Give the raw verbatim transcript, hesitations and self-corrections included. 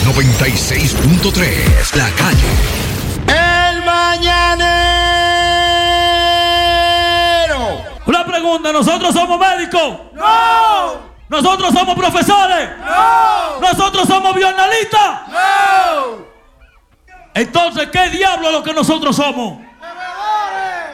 noventa y seis punto tres, La Calle. El Mañanero. Una pregunta, ¿nosotros somos médicos? ¡No! ¿Nosotros somos profesores? ¡No! ¿Nosotros somos bienalistas? ¡No! Entonces, ¿qué diablo es lo que nosotros somos?